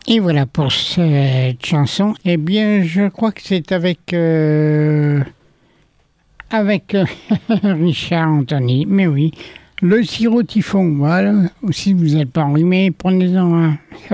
Et voilà pour cette chanson. Eh bien, je crois que c'est avec Richard Anthony. Mais oui, le sirop typhon. Voilà. Si vous n'êtes pas enrhumé, prenez-en un.